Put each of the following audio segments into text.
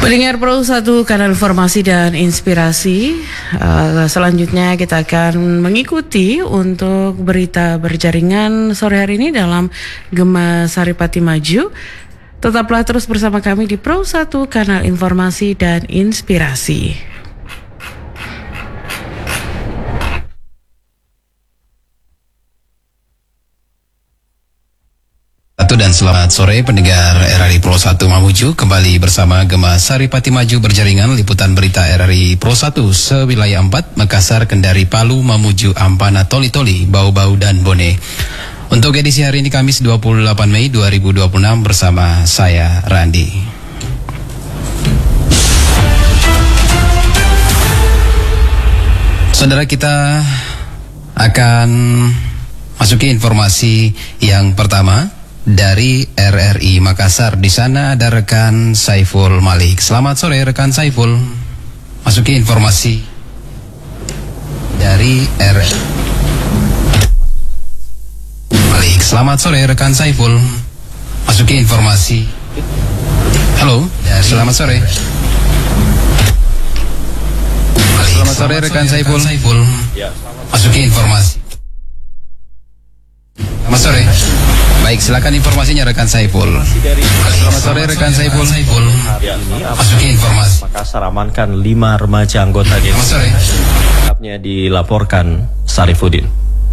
Pendengar Pro 1 Kanal Informasi dan Inspirasi, selanjutnya kita akan mengikuti untuk berita berjaringan sore hari ini dalam Gema Saripati Maju. Tetaplah terus bersama kami di Pro 1 Kanal Informasi dan Inspirasi. Dan selamat sore pendengar RRI Pro 1 Mamuju, kembali bersama Gema Saripati Maju berjaringan liputan berita RRI Pro 1 sewilayah 4, Makassar, Kendari, Palu, Mamuju, Ampana, Toli-Toli, Bau-Bau, dan Bone. Untuk edisi hari ini Kamis 28 Mei 2026 bersama saya Randi. Saudara, kita akan masuki informasi yang pertama dari RRI Makassar. Di sana ada rekan Saiful Malik. Selamat sore rekan Saiful. Masuki informasi dari RRI Malik. Selamat sore rekan Saiful. Masuki informasi. Halo, selamat sore. Selamat sore rekan Saiful. Masuki informasi. Selamat sore. Baik, silakan informasinya rekan Saiful. Selamat sore rekan Saiful. Masuki informasi. Makassar amankan 5 remaja anggota geng. Selamat sore. Lengkapnya dilaporkan Sarifudin.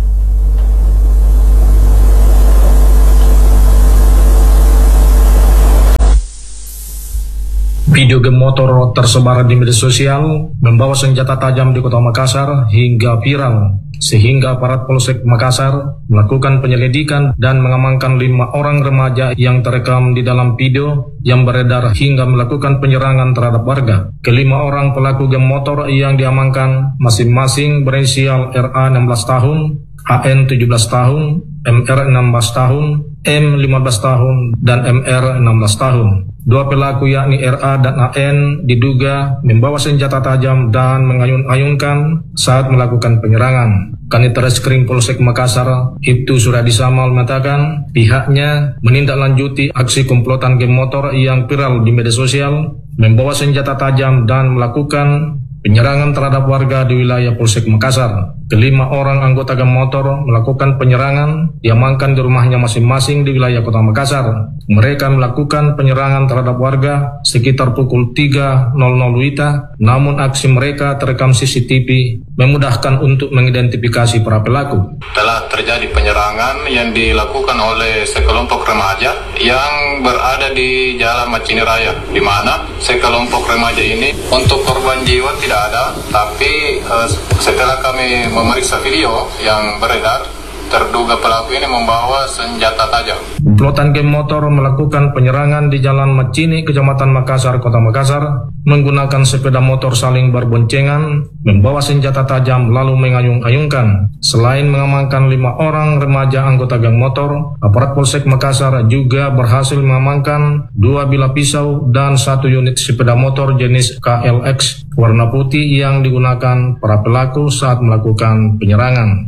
Video geng motor tersebar di media sosial membawa senjata tajam di kota Makassar hingga viral, sehingga aparat Polsek Makassar melakukan penyelidikan dan mengamankan 5 orang remaja yang terekam di dalam video yang beredar hingga melakukan penyerangan terhadap warga. Kelima orang pelaku geng motor yang diamankan masing-masing berinisial RA 16 tahun, AN 17 tahun, MR 16 tahun, M 15 tahun, dan MR 16 tahun. Dua pelaku yakni RA dan AN diduga membawa senjata tajam dan mengayun-ayunkan saat melakukan penyerangan. Kanit Reskrim Polsek Makassar, Ibtu Suradi Samal mengatakan pihaknya menindaklanjuti aksi komplotan geng motor yang viral di media sosial, membawa senjata tajam dan melakukan penyerangan terhadap warga di wilayah Polsek Makassar. Kelima orang anggota geng motor melakukan penyerangan diamankan di rumahnya masing-masing di wilayah kota Makassar. Mereka melakukan penyerangan terhadap warga sekitar pukul 3.00 WITA, namun aksi mereka terekam CCTV memudahkan untuk mengidentifikasi para pelaku. Telah terjadi penyerangan yang dilakukan oleh sekelompok remaja yang berada di Jalan Macini Raya, di mana sekelompok remaja ini untuk korban jiwa tidak ada, tapi setelah kami memeriksa video yang beredar, terduga pelaku ini membawa senjata tajam. Komplotan geng motor melakukan penyerangan di Jalan Macini, Kecamatan Makassar, Kota Makassar, menggunakan sepeda motor saling berboncengan, membawa senjata tajam lalu mengayung-ayungkan. Selain mengamankan 5 orang remaja anggota geng motor, aparat Polsek Makassar juga berhasil mengamankan 2 bilah pisau dan 1 unit sepeda motor jenis KLX warna putih yang digunakan para pelaku saat melakukan penyerangan.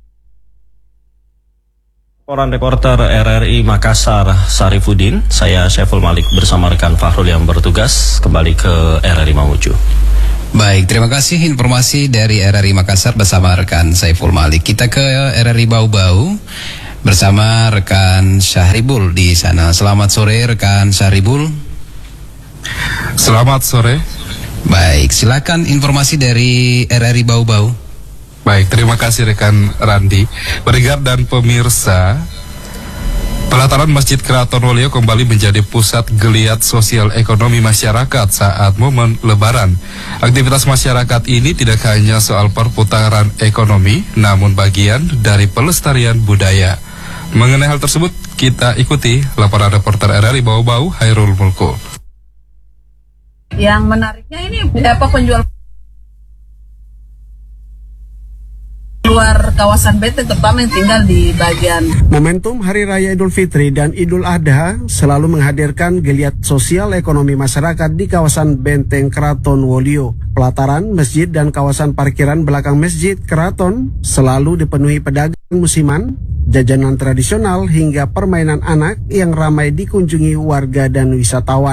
Laporan reporter RRI Makassar Sarifudin, saya Saiful Malik bersama rekan Fahrul yang bertugas kembali ke RRI Mamuju. Baik, terima kasih informasi dari RRI Makassar bersama rekan Saiful Malik. Kita ke RRI Bau-Bau bersama rekan Syahribul di sana. Selamat sore rekan Syahribul. Selamat sore. Baik, silakan informasi dari RRI Bau-Bau. Baik, terima kasih rekan Randi. Pendengar dan pemirsa, pelataran Masjid Keraton Wolio kembali menjadi pusat geliat sosial ekonomi masyarakat saat momen Lebaran. Aktivitas masyarakat ini tidak hanya soal perputaran ekonomi, namun bagian dari pelestarian budaya. Mengenai hal tersebut, kita ikuti laporan reporter RRI Bau-Bau, Hairul Mulko. Yang menariknya ini penjual luar kawasan Benteng, terutama yang tinggal di bagian. Momentum Hari Raya Idul Fitri dan Idul Adha selalu menghadirkan geliat sosial ekonomi masyarakat di kawasan Benteng Keraton Wolio. Pelataran masjid dan kawasan parkiran belakang Masjid Keraton selalu dipenuhi pedagang musiman, jajanan tradisional hingga permainan anak yang ramai dikunjungi warga dan wisatawan.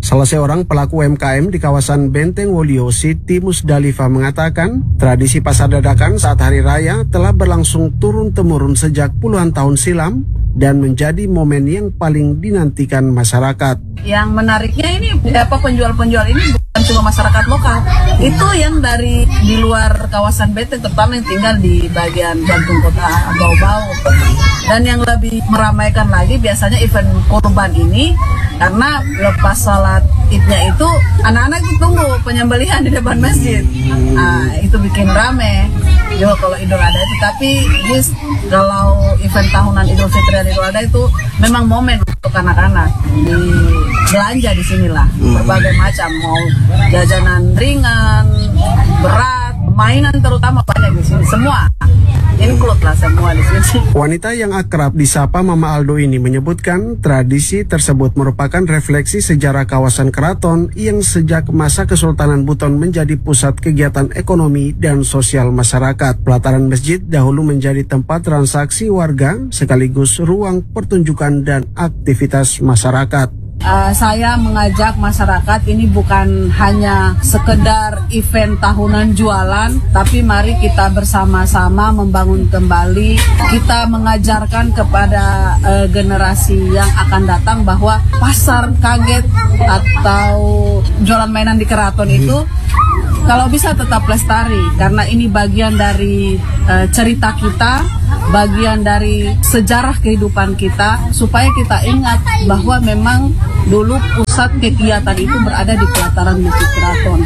Salah seorang pelaku UMKM di kawasan Benteng Wolio, Siti Musdalifah mengatakan, tradisi pasar dadakan saat hari raya telah berlangsung turun-temurun sejak puluhan tahun silam dan menjadi momen yang paling dinantikan masyarakat. Yang menariknya ini penjual-penjual ini bukan cuma masyarakat lokal, itu yang dari di luar kawasan Benteng, terutama yang tinggal di bagian jantung kota Bau-Bau. Dan yang lebih meramaikan lagi biasanya event kurban ini, karena lepas salat Idnya itu anak-anak itu tunggu penyembelihan di depan masjid. Itu bikin rame. Yo kalau Idul Adha itu, tapi kalau event tahunan Idul Fitri dan Idul Adha itu memang momen untuk anak-anak di belanja di sinilah, berbagai macam, mau jajanan ringan, berat, mainan terutama banyak di sini, semua include lah semua di sini. Wanita yang akrab disapa Mama Aldo ini menyebutkan tradisi tersebut merupakan refleksi sejarah kawasan keraton yang sejak masa Kesultanan Buton menjadi pusat kegiatan ekonomi dan sosial masyarakat. Pelataran masjid dahulu menjadi tempat transaksi warga sekaligus ruang pertunjukan dan aktivitas masyarakat. Saya mengajak masyarakat ini bukan hanya sekedar event tahunan jualan, tapi mari kita bersama-sama membangun kembali. Kita mengajarkan kepada generasi yang akan datang bahwa pasar kaget atau jualan mainan di keraton itu kalau bisa tetap lestari, karena ini bagian dari cerita kita, bagian dari sejarah kehidupan kita, supaya kita ingat bahwa memang dulu pusat kegiatan itu berada di pelataran Masjid Keraton.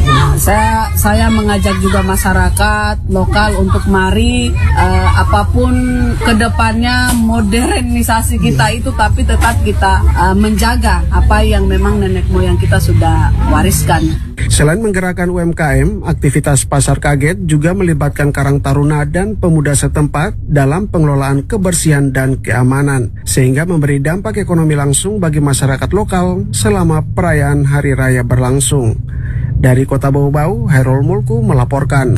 Saya mengajak juga masyarakat lokal untuk mari apapun kedepannya modernisasi kita itu, tapi tetap kita menjaga apa yang memang nenek moyang kita sudah wariskan. Selain menggerakkan UMKM, aktivitas pasar kaget juga melibatkan Karang Taruna dan pemuda setempat dalam pengelolaan kebersihan dan keamanan, sehingga memberi dampak ekonomi langsung bagi masyarakat lokal selama perayaan Hari Raya berlangsung. Dari Kota Bau-Bau, Hairul Mulku melaporkan.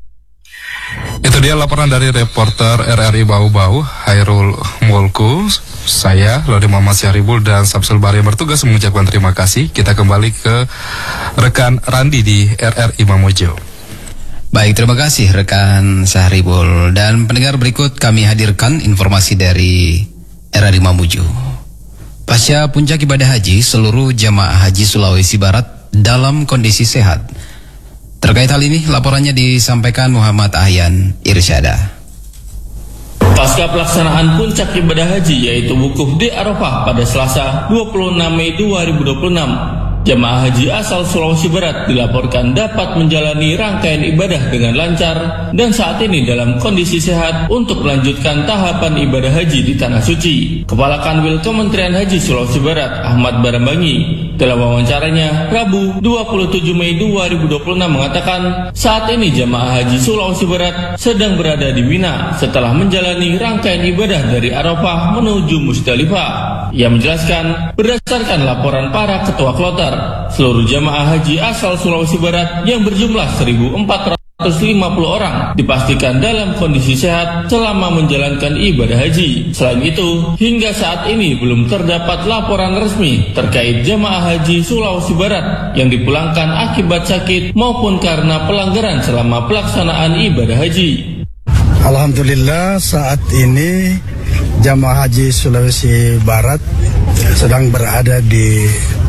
Itu dia laporan dari reporter RRI Bau-Bau, Hairul Mulku. Saya, Lodi Muhammad Syahribul dan Samsul Bari yang bertugas mengucapkan terima kasih. Kita kembali ke rekan Randi di RRI Mamuju. Baik, terima kasih rekan Syahribul. Dan pendengar, berikut kami hadirkan informasi dari RRI Mamuju. Pasca puncak ibadah haji, seluruh jamaah haji Sulawesi Barat dalam kondisi sehat. Terkait hal ini, laporannya disampaikan Muhammad Ahyan Irsyada. Pasca pelaksanaan puncak ibadah haji yaitu wukuf di Arafah pada Selasa 26 Mei 2026, jamaah haji asal Sulawesi Barat dilaporkan dapat menjalani rangkaian ibadah dengan lancar dan saat ini dalam kondisi sehat untuk melanjutkan tahapan ibadah haji di Tanah Suci. Kepala Kanwil Kementerian Haji Sulawesi Barat, Ahmad Barambangi, dalam wawancaranya Rabu 27 Mei 2026 mengatakan saat ini jamaah haji Sulawesi Barat sedang berada di Mina setelah menjalani rangkaian ibadah dari Arafah menuju Musdalifah. Ia menjelaskan berdasarkan laporan para ketua kloter, seluruh jamaah haji asal Sulawesi Barat yang berjumlah 1.450 orang dipastikan dalam kondisi sehat selama menjalankan ibadah haji. Selain itu, hingga saat ini belum terdapat laporan resmi terkait jamaah haji Sulawesi Barat yang dipulangkan akibat sakit maupun karena pelanggaran selama pelaksanaan ibadah haji. Alhamdulillah, saat ini jamaah haji Sulawesi Barat sedang berada di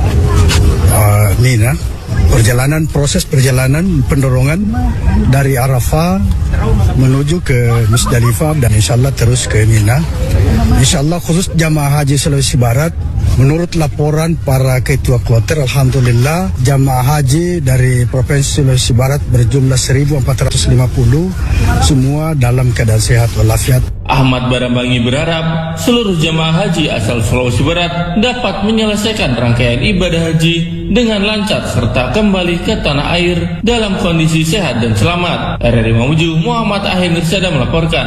Mina. Proses perjalanan pendorongan dari Arafah menuju ke Musdalifah dan insyaAllah terus ke Mina. InsyaAllah khusus jamaah haji Sulawesi Barat, menurut laporan para ketua kloter, alhamdulillah jamaah haji dari Provinsi Sulawesi Barat berjumlah 1.450, semua dalam keadaan sehat walafiat. Ahmad Barambangi berharap seluruh jamaah haji asal Sulawesi Barat dapat menyelesaikan rangkaian ibadah haji dengan lancar serta kembali ke tanah air dalam kondisi sehat dan selamat. RRI Mamuju, Muhammad Ahyan Irsyada melaporkan.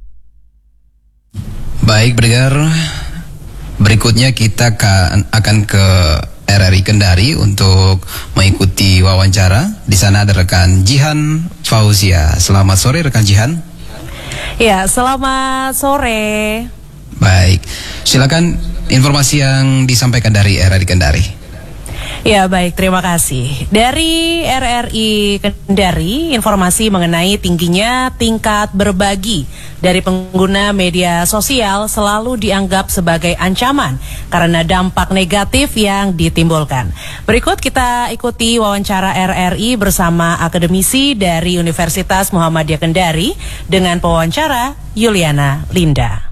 Baik, pendengar, berikutnya kita akan ke RRI Kendari untuk mengikuti wawancara. Di sana ada rekan Jihan Fauzia. Selamat sore rekan Jihan. Ya, selamat sore. Baik, silakan informasi yang disampaikan dari RRI Kendari. Ya baik, terima kasih. Dari RRI Kendari, informasi mengenai tingginya tingkat berbagi dari pengguna media sosial selalu dianggap sebagai ancaman karena dampak negatif yang ditimbulkan. Berikut kita ikuti wawancara RRI bersama akademisi dari Universitas Muhammadiyah Kendari dengan pewawancara Yuliana Linda.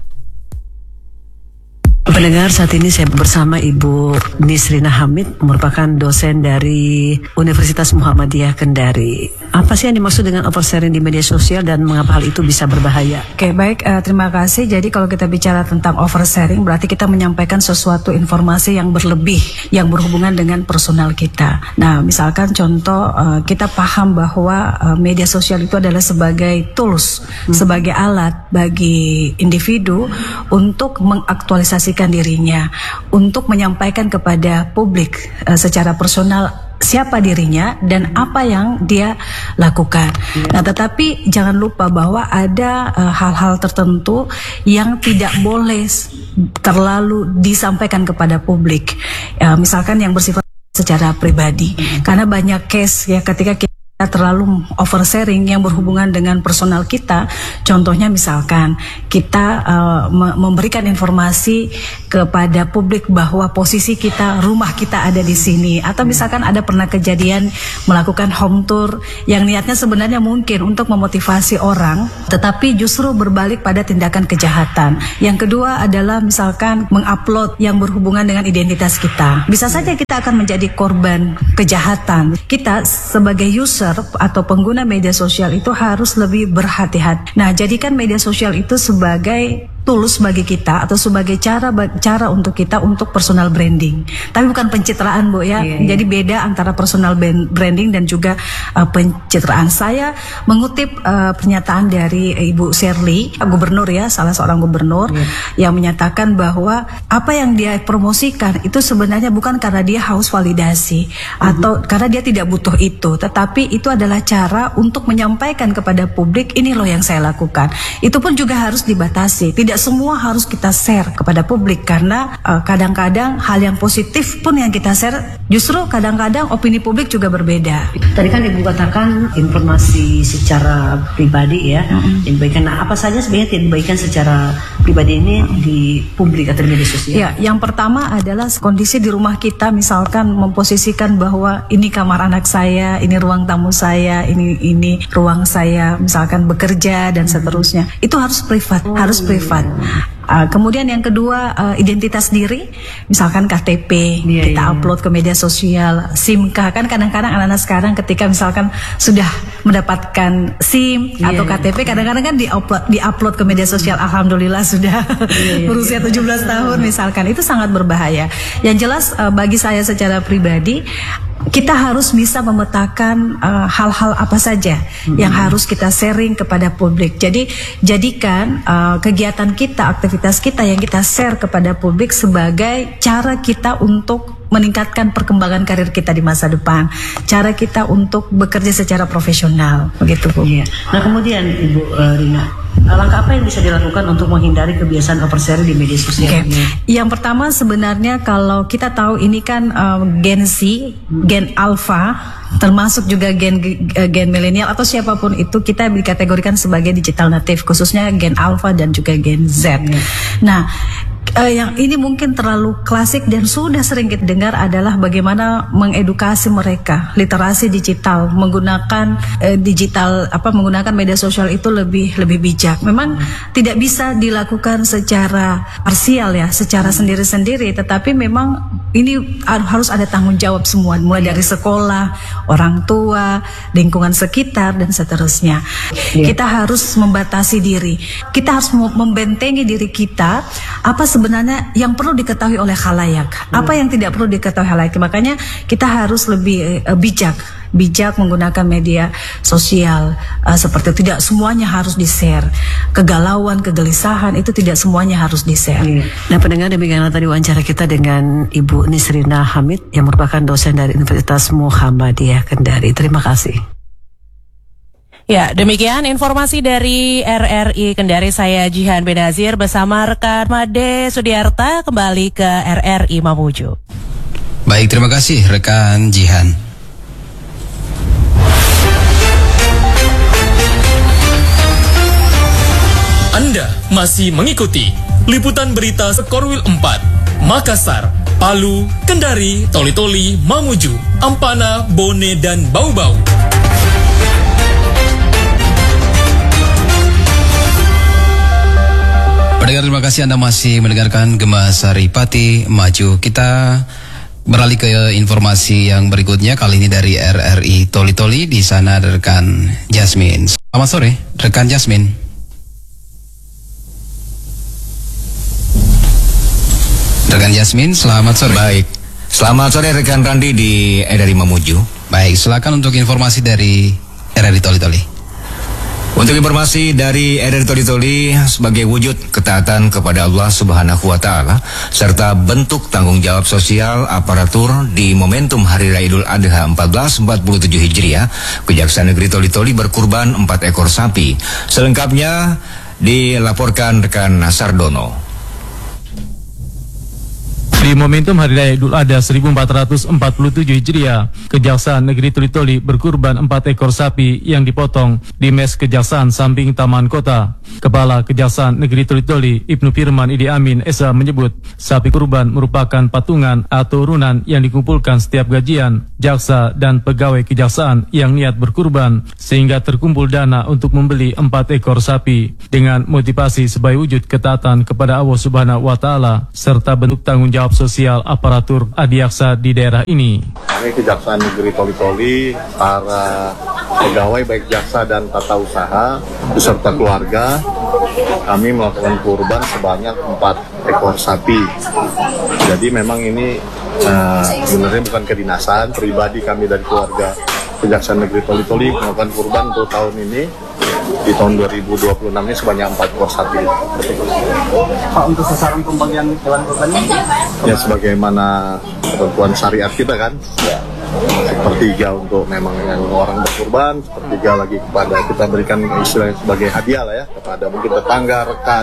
Pendengar, saat ini saya bersama Ibu Nisrina Hamid, merupakan dosen dari Universitas Muhammadiyah Kendari. Apa sih yang dimaksud dengan oversharing di media sosial dan mengapa hal itu bisa berbahaya? Oke, baik, terima kasih. Jadi kalau kita bicara tentang oversharing, berarti kita menyampaikan sesuatu informasi yang berlebih, yang berhubungan dengan personal kita. Nah, misalkan contoh, kita paham bahwa media sosial itu adalah sebagai tools, sebagai alat bagi individu untuk mengaktualisasikan dirinya, untuk menyampaikan kepada publik secara personal siapa dirinya dan apa yang dia lakukan. Nah, tetapi jangan lupa bahwa ada hal-hal tertentu yang tidak boleh terlalu disampaikan kepada publik. Misalkan yang bersifat secara pribadi. Karena banyak case ya ketika kita terlalu oversharing yang berhubungan dengan personal kita. Contohnya misalkan kita memberikan informasi kepada publik bahwa posisi kita, rumah kita ada di sini, atau misalkan ada pernah kejadian melakukan home tour yang niatnya sebenarnya mungkin untuk memotivasi orang, tetapi justru berbalik pada tindakan kejahatan. Yang kedua adalah misalkan mengupload yang berhubungan dengan identitas kita. Bisa saja kita akan menjadi korban kejahatan. Kita sebagai user atau pengguna media sosial itu harus lebih berhati-hati. Nah, jadikan media sosial itu sebagai tools bagi kita atau sebagai cara untuk kita untuk personal branding. Tapi bukan pencitraan, Bu ya. Jadi beda antara personal branding dan juga pencitraan. Saya mengutip pernyataan dari Ibu Shirley, gubernur ya, salah seorang gubernur yang menyatakan bahwa apa yang dia promosikan itu sebenarnya bukan karena dia haus validasi atau karena dia tidak butuh itu, tetapi itu adalah cara untuk menyampaikan kepada publik, ini loh yang saya lakukan. Itu pun juga harus dibatasi. Tidak semua harus kita share kepada publik karena kadang-kadang hal yang positif pun yang kita share justru kadang-kadang opini publik juga berbeda. Tadi kan Ibu katakan informasi secara pribadi ya, dibagikan. Nah, apa saja sebenarnya yang dibagikan secara pribadi ini di publik atau di media sosial? Ya, yang pertama adalah kondisi di rumah kita, misalkan memposisikan bahwa ini kamar anak saya, ini ruang tamu saya, ini ruang saya, misalkan bekerja dan seterusnya. Itu harus privat, harus privat. Kemudian yang kedua, identitas diri, misalkan KTP kita upload ke media sosial, SIM-K, kan kadang-kadang anak-anak sekarang ketika misalkan sudah mendapatkan SIM atau KTP, kadang-kadang kan di-upload ke media sosial, alhamdulillah sudah berusia 17 tahun misalkan, itu sangat berbahaya. Yang jelas bagi saya secara pribadi, kita harus bisa memetakan hal-hal apa saja yang harus kita sharing kepada publik. Jadi jadikan kegiatan kita, aktivitas kita yang kita share kepada publik sebagai cara kita untuk meningkatkan perkembangan karir kita di masa depan, cara kita untuk bekerja secara profesional, begitu Bu. Nah, kemudian Ibu Rina, langkah apa yang bisa dilakukan untuk menghindari kebiasaan oversharing di media sosial? Yang pertama sebenarnya kalau kita tahu ini kan Gen Z, Gen Alpha, termasuk juga gen milenial atau siapapun itu, kita dikategorikan sebagai digital native, khususnya Gen Alpha dan juga Gen Z. Nah, yang ini mungkin terlalu klasik dan sudah sering kita dengar adalah bagaimana mengedukasi mereka literasi digital, menggunakan menggunakan media sosial itu lebih bijak. Memang tidak bisa dilakukan secara parsial ya, secara sendiri-sendiri, tetapi memang ini harus ada tanggung jawab semua, mulai dari sekolah, orang tua, lingkungan sekitar dan seterusnya. Kita harus membatasi diri, kita harus membentengi diri kita, apa sebenarnya yang perlu diketahui oleh khalayak, apa yang tidak perlu diketahui khalayak. Makanya kita harus lebih bijak menggunakan media sosial, seperti tidak semuanya harus di-share. Kegalauan, kegelisahan itu tidak semuanya harus di-share. Nah, pendengar, demikianlah tadi wawancara kita dengan Ibu Nisrina Hamid yang merupakan dosen dari Universitas Muhammadiyah Kendari. Terima kasih. Ya, demikian informasi dari RRI Kendari. Saya Jihan Benazir bersama rekan Made Sudiarta kembali ke RRI Mamuju. Baik, terima kasih rekan Jihan. Anda masih mengikuti liputan berita Skorwil 4, Makassar, Palu, Kendari, Toli-Toli, Mamuju, Ampana, Bone, dan Bau-Bau. Pendengar, terima kasih Anda masih mendengarkan Gema Saripati Maju. Kita beralih ke informasi yang berikutnya, kali ini dari RRI Toli-Toli. Di sana ada rekan Jasmine. Selamat sore, rekan Jasmine. Rekan Jasmine, selamat sore. Baik, selamat sore rekan Randi di RRI Mamuju. Baik, silakan untuk informasi dari RRI Toli-Toli. Untuk informasi dari RRI Toli-Toli, sebagai wujud ketaatan kepada Allah Subhanahu wa Ta'ala serta bentuk tanggung jawab sosial aparatur di momentum Hari Raya Idul Adha 1447 Hijriah, Kejaksaan Negeri Toli-Toli berkurban 4 ekor sapi. Selengkapnya dilaporkan rekan Sardono. Di momentum Hari Raya Idul Adha 1447 Hijriah, Kejaksaan Negeri Toli-Toli berkurban 4 ekor sapi yang dipotong di Mes Kejaksaan samping Taman Kota. Kepala Kejaksaan Negeri Toli-Toli, Ibnu Firman Idi Amin Esa menyebut, sapi kurban merupakan patungan atau runan yang dikumpulkan setiap gajian, jaksa dan pegawai kejaksaan yang niat berkurban, sehingga terkumpul dana untuk membeli 4 ekor sapi dengan motivasi sebagai wujud ketaatan kepada Allah Subhanahu wa Ta'ala serta bentuk tanggung jawab sosial aparatur adiaksa di daerah ini. Kami Kejaksaan Negeri Toli-Toli, para pegawai baik jaksa dan tata usaha beserta keluarga, kami melakukan kurban sebanyak 4 ekor sapi. Jadi memang ini sebenarnya bukan kedinasan, pribadi kami dari keluarga Kejaksaan Negeri Toli-Toli melakukan kurban untuk tahun ini. Di tahun 2026 ini sebanyak 4 ekor sapi. Pak, untuk sasaran pembagian hewan kurban ini? Ya, sebagaimana ketentuan syariat kita kan, ya, sepertiga untuk memang yang orang berkurban, sepertiga lagi kepada kita berikan istilahnya sebagai hadiah lah ya, kepada mungkin tetangga, rekan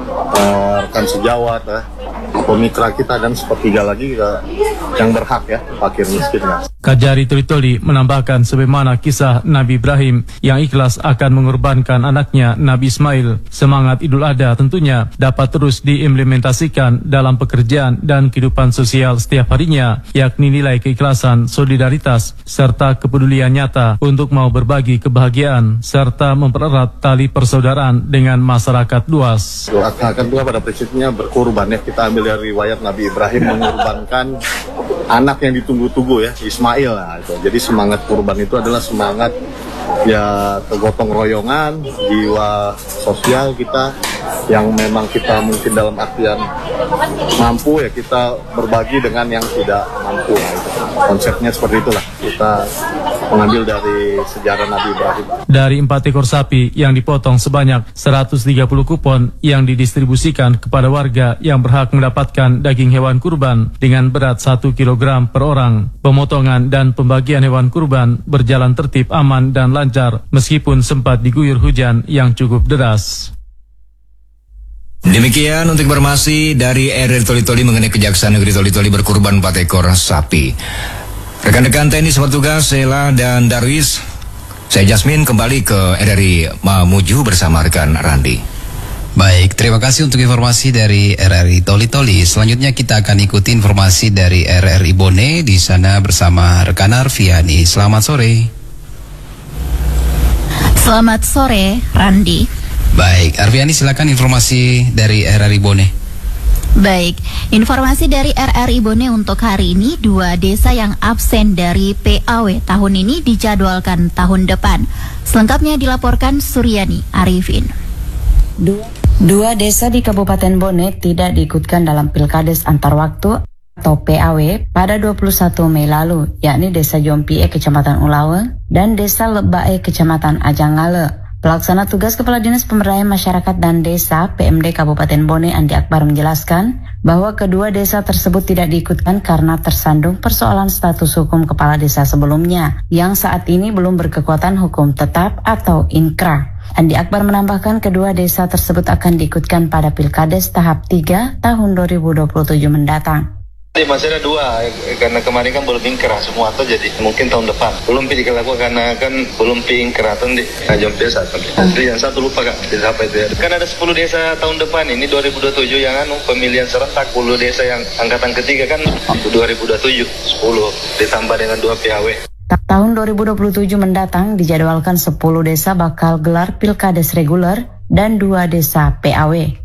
sejawat ya, atau mitra kita, dan sepertiga lagi yang berhak ya, fakir miskin ya. Kajari Toli-Toli menambahkan sebagaimana kisah Nabi Ibrahim yang ikhlas akan mengorbankan anaknya Nabi Ismail. Semangat Idul Adha tentunya dapat terus diimplementasikan dalam pekerjaan dan kehidupan sosial setiap harinya, yakni nilai keikhlasan, solidaritas, serta kepedulian nyata untuk mau berbagi kebahagiaan, serta mempererat tali persaudaraan dengan masyarakat luas. Akan juga pada prinsipnya berkurban ya, kita ambil dari riwayat Nabi Ibrahim mengorbankan anak yang ditunggu-tunggu ya, Ismail. Nah, itu. Jadi semangat kurban itu adalah semangat ya kegotong royongan, jiwa sosial kita yang memang kita mungkin dalam artian mampu ya kita berbagi dengan yang tidak mampu. Nah, itu. Konsepnya seperti itulah, kita mengambil dari sejarah Nabi Ibrahim. Dari 4 ekor sapi yang dipotong sebanyak 130 kupon yang didistribusikan kepada warga yang berhak mendapatkan daging hewan kurban dengan berat 1 kg per orang. Pemotongan dan pembagian hewan kurban berjalan tertib, aman dan lancar meskipun sempat diguyur hujan yang cukup deras. Demikian untuk informasi dari RRI Toli-Toli mengenai Kejaksaan Negeri Toli-Toli berkurban 4 ekor sapi. Rekan-rekan TNI sepetugas, Sela dan Darwis, saya Jasmine kembali ke RRI Mamuju bersama rekan Randi. Baik, terima kasih untuk informasi dari RRI Toli-Toli. Selanjutnya kita akan ikuti informasi dari RRI Bone, di sana bersama rekan Arfiani. Selamat sore. Selamat sore, Randi. Baik, Arfiani silakan informasi dari RRI Bone. Baik, informasi dari RRI Bone untuk hari ini, 2 desa yang absen dari PAW tahun ini dijadwalkan tahun depan. Selengkapnya dilaporkan Suryani Arifin. Dua desa di Kabupaten Bone tidak diikutkan dalam Pilkades antar waktu atau PAW pada 21 Mei lalu, yakni Desa Jompie Kecamatan Ulawe dan Desa Lebae Kecamatan Ajangale. Pelaksana tugas Kepala Dinas Pemberdayaan Masyarakat dan Desa PMD Kabupaten Bone Andi Akbar menjelaskan bahwa kedua desa tersebut tidak diikutkan karena tersandung persoalan status hukum kepala desa sebelumnya yang saat ini belum berkekuatan hukum tetap atau inkrah. Andi Akbar menambahkan kedua desa tersebut akan diikutkan pada Pilkades tahap 3 tahun 2027 mendatang. Masih ada 2, karena kemarin kan belum ingkrah semua atau jadi mungkin tahun depan belum dilakukan karena kan belum ingkrah tuh di Jompi satu. Jadi yang satu lupa Kak, apa itu ya? Kan ada 10 desa tahun depan ini 2027 yang pemilihan serentak 10 desa yang angkatan ketiga kan 2027 10 ditambah dengan 2 PAW. Tahun 2027 mendatang dijadwalkan 10 desa bakal gelar pilkades reguler dan 2 desa PAW.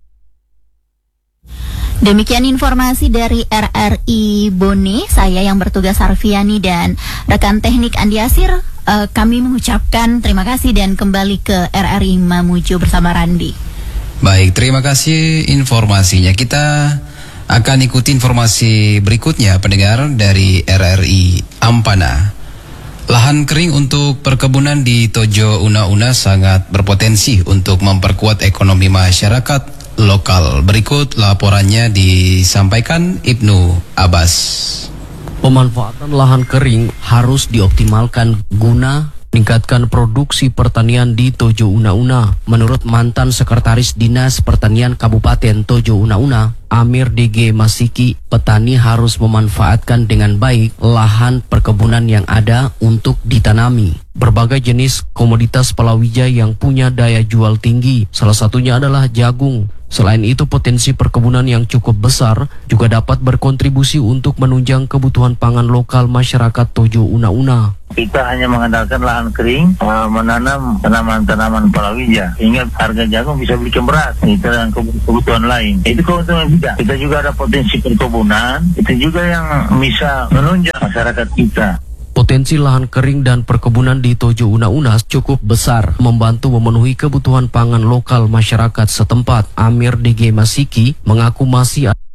Demikian informasi dari RRI Bone, saya yang bertugas Arfiani dan rekan teknik Andi Asir. Kami mengucapkan terima kasih dan kembali ke RRI Mamuju bersama Randi. Baik, terima kasih informasinya. Kita akan ikuti informasi berikutnya pendengar dari RRI Ampana. Lahan kering untuk perkebunan di Tojo Una-Una sangat berpotensi untuk memperkuat ekonomi masyarakat lokal. Berikut laporannya disampaikan Ibnu Abbas. Pemanfaatan lahan kering harus dioptimalkan guna meningkatkan produksi pertanian di Tojo Una-Una. Menurut mantan Sekretaris Dinas Pertanian Kabupaten Tojo Una-Una, Amir DG Masiki, petani harus memanfaatkan dengan baik lahan perkebunan yang ada untuk ditanami berbagai jenis komoditas palawija yang punya daya jual tinggi. Salah satunya adalah jagung. Selain itu, potensi perkebunan yang cukup besar juga dapat berkontribusi untuk menunjang kebutuhan pangan lokal masyarakat Tojo Una-Una. Kita hanya mengandalkan lahan kering, menanam tanaman-tanaman palawija, sehingga harga jagung bisa bikin beras. Itu dengan kebutuhan lain. Itu keuntungan kita. Kita juga ada potensi perkebunan, itu juga yang bisa menunjang masyarakat kita. Potensi lahan kering dan perkebunan di Tojo Una-Una cukup besar, membantu memenuhi kebutuhan pangan lokal masyarakat setempat. Amir DG Masiki mengaku masih